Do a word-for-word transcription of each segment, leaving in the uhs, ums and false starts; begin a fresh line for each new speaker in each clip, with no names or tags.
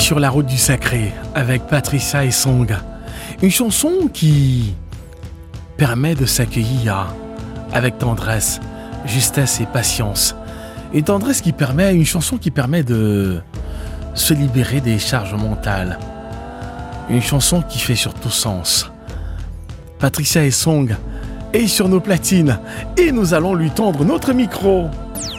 Sur la route du sacré avec Patricia Essong. Une chanson qui permet de s'accueillir avec tendresse, justesse et patience. Et tendresse qui permet, une chanson qui permet de se libérer des charges mentales. Une chanson qui fait surtout sens. Patricia Essong est sur nos platines et nous allons lui tendre notre micro.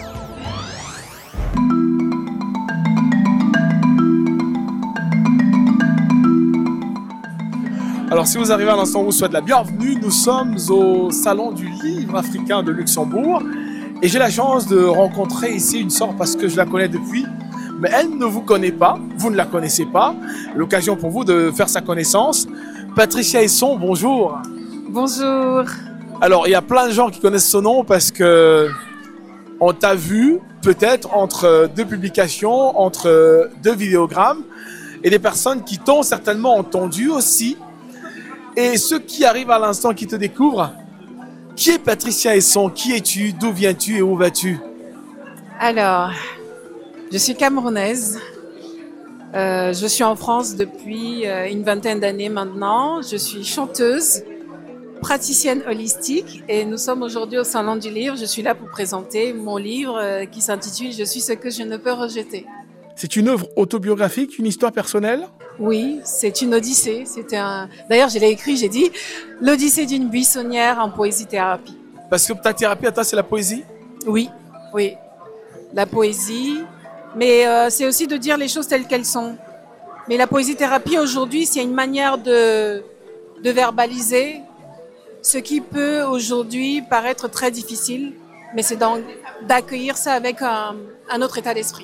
Alors si vous arrivez à l'instant où vous souhaitez la bienvenue, nous sommes au Salon du Livre africain de Luxembourg et j'ai la chance de rencontrer ici une sœur parce que je la connais depuis, mais elle ne vous connaît pas, vous ne la connaissez pas. L'occasion pour vous de faire sa connaissance. Patricia Essong, bonjour.
Bonjour.
Alors il y a plein de gens qui connaissent ce nom parce que on t'a vu peut-être entre deux publications, entre deux vidéogrammes et des personnes qui t'ont certainement entendu aussi. Et ceux qui arrivent à l'instant, qui te découvrent, qui est Patricia Essong? Qui es-tu? D'où viens-tu et où vas-tu?
Alors, je suis camerounaise. Euh, je suis en France depuis euh, une vingtaine d'années maintenant. Je suis chanteuse, praticienne holistique et nous sommes aujourd'hui au Salon du Livre. Je suis là pour présenter mon livre euh, qui s'intitule « Je suis ce que je ne peux rejeter ».
C'est une œuvre autobiographique, une histoire personnelle?
Oui, c'est une odyssée. C'était un... D'ailleurs, je l'ai écrit, j'ai dit « L'odyssée d'une buissonnière en poésie-thérapie ».
Parce que ta thérapie à toi, c'est la poésie?
Oui, oui. La poésie, mais euh, c'est aussi de dire les choses telles qu'elles sont. Mais la poésie-thérapie, aujourd'hui, c'est une manière de, de verbaliser ce qui peut aujourd'hui paraître très difficile, mais c'est donc d'accueillir ça avec un, un autre état d'esprit.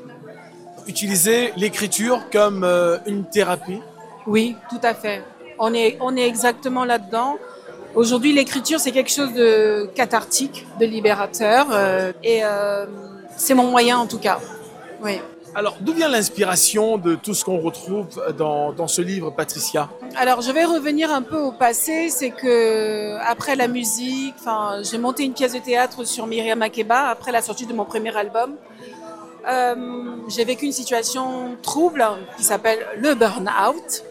Utiliser l'écriture comme euh, une thérapie?
Oui, tout à fait. On est, on est exactement là-dedans. Aujourd'hui, l'écriture, c'est quelque chose de cathartique, de libérateur, euh, et euh, c'est mon moyen en tout cas. Oui.
Alors, d'où vient l'inspiration de tout ce qu'on retrouve dans, dans ce livre, Patricia?
Alors, je vais revenir un peu au passé. C'est que après la musique, enfin, j'ai monté une pièce de théâtre sur Myriam Makeba après la sortie de mon premier album. Euh, j'ai vécu une situation trouble qui s'appelle le burn-out.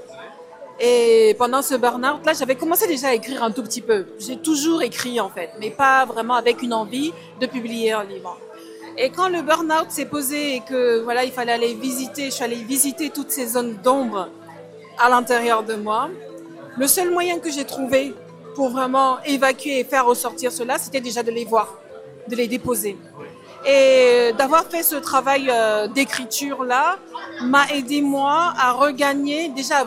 Et pendant ce burn-out, là, j'avais commencé déjà à écrire un tout petit peu. J'ai toujours écrit, en fait, mais pas vraiment avec une envie de publier un livre. Et quand le burn-out s'est posé et que, voilà, il fallait aller visiter, je suis allée visiter toutes ces zones d'ombre à l'intérieur de moi, le seul moyen que j'ai trouvé pour vraiment évacuer et faire ressortir cela, c'était déjà de les voir, de les déposer. Et d'avoir fait ce travail d'écriture-là m'a aidé, moi, à regagner, déjà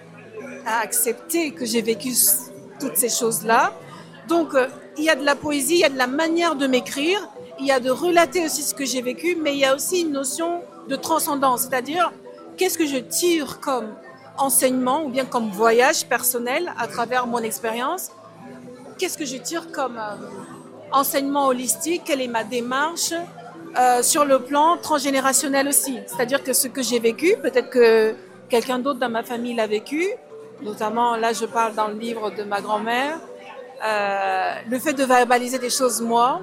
à accepter que j'ai vécu toutes ces choses-là. Donc, il y a de la poésie, il y a de la manière de m'écrire, il y a de relater aussi ce que j'ai vécu, mais il y a aussi une notion de transcendance, c'est-à-dire qu'est-ce que je tire comme enseignement ou bien comme voyage personnel à travers mon expérience, qu'est-ce que je tire comme euh, enseignement holistique, quelle est ma démarche euh, sur le plan transgénérationnel aussi, c'est-à-dire que ce que j'ai vécu, peut-être que quelqu'un d'autre dans ma famille l'a vécu, notamment là je parle dans le livre de ma grand-mère, euh, le fait de verbaliser des choses moi,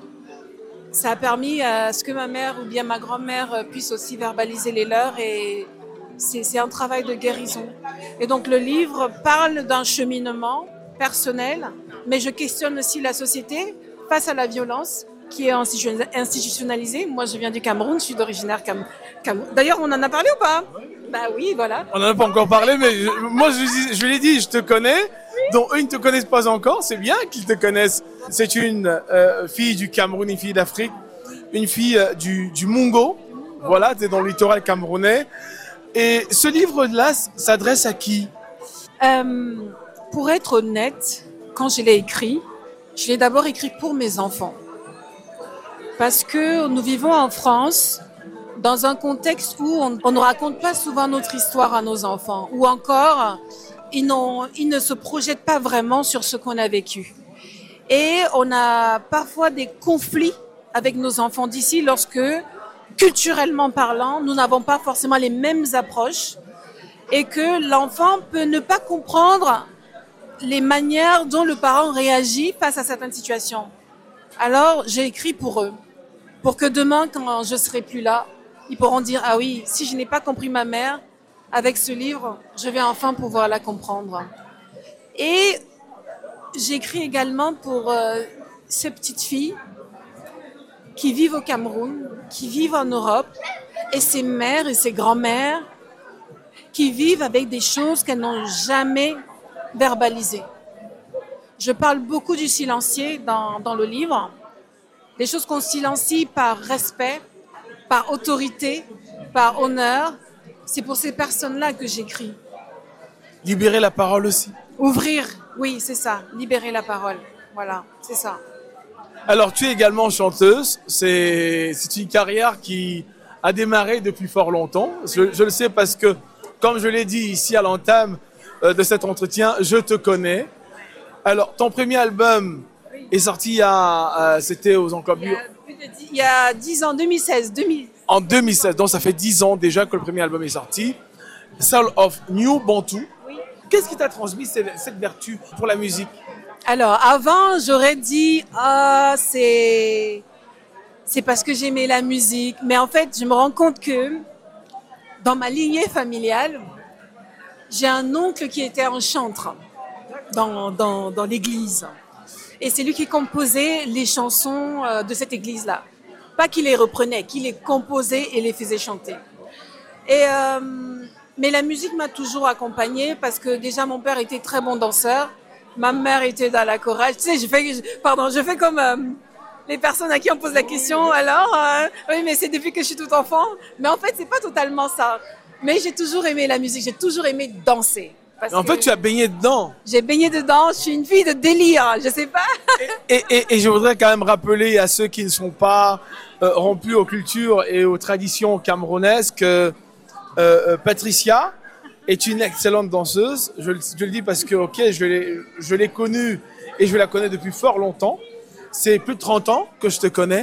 ça a permis à ce que ma mère ou bien ma grand-mère puisse aussi verbaliser les leurs et c'est, c'est un travail de guérison. Et donc le livre parle d'un cheminement personnel, mais je questionne aussi la société face à la violence qui est institutionnalisée. Moi, je viens du Cameroun, je suis d'originaire Cam- Cam- D'ailleurs, on en a parlé ou pas? Bah oui, voilà.
On n'en a pas encore parlé, mais je, moi, je, je lui ai dit, je te connais. Oui. Donc, eux, ils ne te connaissent pas encore. C'est bien qu'ils te connaissent. C'est une euh, fille du Cameroun, une fille d'Afrique, une fille euh, du, du Mungo. Voilà, tu es dans le littoral camerounais. Et ce livre-là s'adresse à qui?
euh, Pour être honnête, quand je l'ai écrit, je l'ai d'abord écrit pour mes enfants. Parce que nous vivons en France dans un contexte où on, on ne raconte pas souvent notre histoire à nos enfants, ou encore, ils, n'ont, ils ne se projettent pas vraiment sur ce qu'on a vécu. Et on a parfois des conflits avec nos enfants d'ici lorsque, culturellement parlant, nous n'avons pas forcément les mêmes approches et que l'enfant peut ne pas comprendre les manières dont le parent réagit face à certaines situations. Alors, j'ai écrit pour eux, pour que demain, quand je serai plus là, ils pourront dire, ah oui, si je n'ai pas compris ma mère, avec ce livre, je vais enfin pouvoir la comprendre. Et j'écris également pour euh, ces petites filles qui vivent au Cameroun, qui vivent en Europe, et ces mères et ces grands-mères qui vivent avec des choses qu'elles n'ont jamais verbalisées. Je parle beaucoup du silencieux dans, dans le livre, des choses qu'on silencie par respect, par autorité, par honneur. C'est pour ces personnes-là que j'écris.
Libérer la parole aussi.
Ouvrir, oui, c'est ça, libérer la parole. Voilà, c'est ça.
Alors, tu es également chanteuse. C'est, c'est une carrière qui a démarré depuis fort longtemps. Je, je le sais parce que, comme je l'ai dit ici à l'entame euh, de cet entretien, je te connais. Alors, ton premier album est sorti il y a, euh, c'était aux Encablures.
Il y a dix ans, deux mille seize. deux mille...
En deux mille seize, donc ça fait dix ans déjà que le premier album est sorti. Soul of New Bantu.
Oui.
Qu'est-ce qui t'a transmis cette, cette vertu pour la musique?
Alors, avant, j'aurais dit, ah, c'est, c'est parce que j'aimais la musique. Mais en fait, je me rends compte que dans ma lignée familiale, j'ai un oncle qui était un chantre dans, dans, dans l'église. Et c'est lui qui composait les chansons de cette église-là. Pas qu'il les reprenait, qu'il les composait et les faisait chanter. Et, euh, mais la musique m'a toujours accompagnée parce que déjà mon père était très bon danseur. Ma mère était dans la chorale. Tu sais, je fais, pardon, je fais comme euh, les personnes à qui on pose la question. Alors, euh, oui, mais c'est depuis que je suis toute enfant. Mais en fait, c'est pas totalement ça. Mais j'ai toujours aimé la musique. J'ai toujours aimé danser.
Parce en fait, tu as baigné dedans.
J'ai baigné dedans. Je suis une fille de délire. Je sais pas.
et, et, et, et je voudrais quand même rappeler à ceux qui ne sont pas euh, rompus aux cultures et aux traditions camerounaises que euh, Patricia est une excellente danseuse. Je, je le dis parce que, ok, je l'ai, je l'ai connue et je la connais depuis fort longtemps. C'est plus de trente ans que je te connais.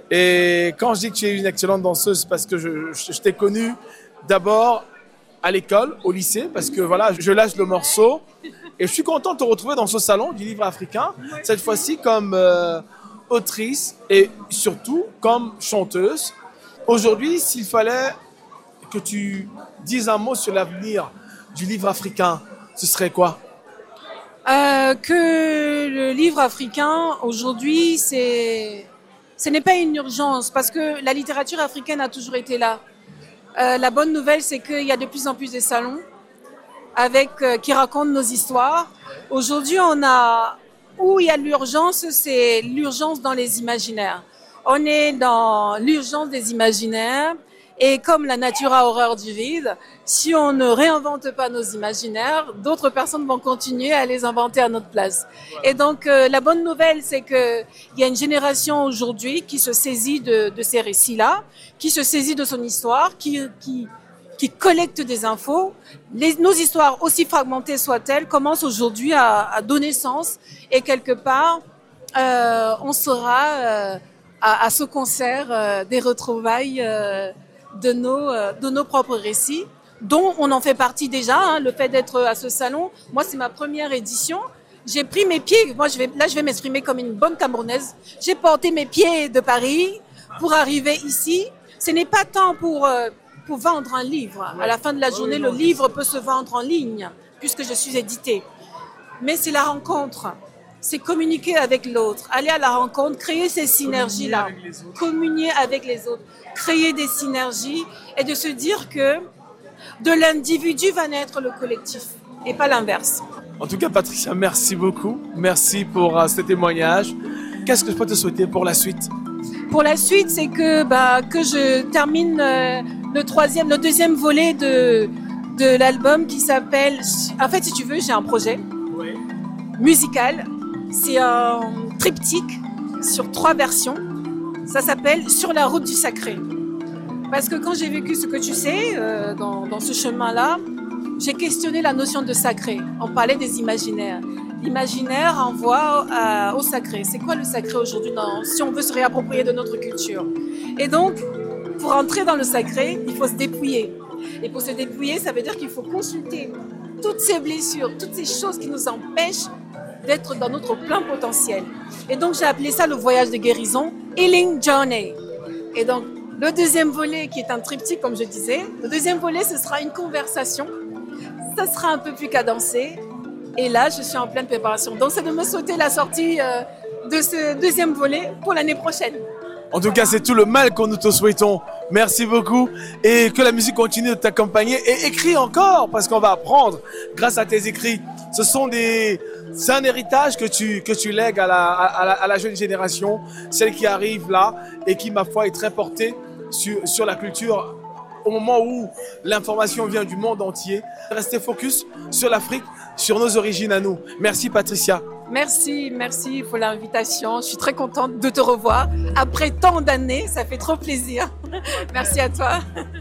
Et quand je dis que tu es une excellente danseuse, c'est parce que je, je, je t'ai connue d'abord à l'école, au lycée, parce que voilà, je lâche le morceau. Et je suis content de te retrouver dans ce salon du livre africain, cette fois-ci comme euh, autrice et surtout comme chanteuse. Aujourd'hui, s'il fallait que tu dises un mot sur l'avenir du livre africain, ce serait quoi?
euh, Que le livre africain, aujourd'hui, c'est, ce n'est pas une urgence, parce que la littérature africaine a toujours été là. Euh, la bonne nouvelle, c'est qu'il y a de plus en plus de salons avec, euh, qui racontent nos histoires. Aujourd'hui, on a, où il y a l'urgence, c'est l'urgence dans les imaginaires. On est dans l'urgence des imaginaires. Et comme la nature a horreur du vide, si on ne réinvente pas nos imaginaires, d'autres personnes vont continuer à les inventer à notre place. Et donc, euh, la bonne nouvelle, c'est qu'il y a une génération aujourd'hui qui se saisit de, de ces récits-là, qui se saisit de son histoire, qui, qui, qui collecte des infos. Les, nos histoires, aussi fragmentées soient-elles, commencent aujourd'hui à, à donner sens. Et quelque part, euh, on sera euh, à, à ce concert euh, des retrouvailles euh, de nos, euh, de nos propres récits, dont on en fait partie déjà, hein, le fait d'être à ce salon. Moi, c'est ma première édition. J'ai pris mes pieds, moi je vais, là je vais m'exprimer comme une bonne Camerounaise, j'ai porté mes pieds de Paris pour arriver ici. Ce n'est pas tant pour, euh, pour vendre un livre. À la fin de la journée, le livre peut se vendre en ligne, puisque je suis éditée. Mais c'est la rencontre. C'est communiquer avec l'autre, aller à la rencontre, créer ces synergies-là, communier avec les autres, créer des synergies et de se dire que de l'individu va naître le collectif et pas l'inverse.
En tout cas, Patricia, merci beaucoup. Merci pour euh, ce témoignage. Qu'est-ce que je peux te souhaiter pour la suite?
Pour la suite, c'est que, bah, que je termine euh, le troisième, le deuxième volet de, de l'album qui s'appelle... En fait, si tu veux, j'ai un projet oui. musical. C'est un triptyque sur trois versions. Ça s'appelle « Sur la route du sacré ». Parce que quand j'ai vécu ce que tu sais, euh, dans, dans ce chemin-là, j'ai questionné la notion de sacré. On parlait des imaginaires. L'imaginaire renvoie à, au sacré. C'est quoi le sacré aujourd'hui dans, si on veut se réapproprier de notre culture? Et donc, pour entrer dans le sacré, il faut se dépouiller. Et pour se dépouiller, ça veut dire qu'il faut consulter toutes ces blessures, toutes ces choses qui nous empêchent d'être dans notre plein potentiel. Et donc, j'ai appelé ça le voyage de guérison, Healing Journey. Et donc, Le deuxième volet, qui est un triptyque, comme je disais, le deuxième volet, ce sera une conversation. Ça sera un peu plus cadencé. Et là, je suis en pleine préparation. Donc, c'est de me sauter la sortie euh, de ce deuxième volet pour l'année prochaine.
En tout cas, c'est tout le mal que nous te souhaitons. Merci beaucoup et que la musique continue de t'accompagner et écris encore parce qu'on va apprendre grâce à tes écrits. Ce sont des, c'est un héritage que tu, que tu lègues à la, à, la, à la jeune génération, celle qui arrive là et qui, ma foi, est très portée sur, sur la culture au moment où l'information vient du monde entier. Restez focus sur l'Afrique, sur nos origines à nous. Merci Patricia.
Merci, merci pour l'invitation. Je suis très contente de te revoir. Après tant d'années, ça fait trop plaisir. Merci à toi.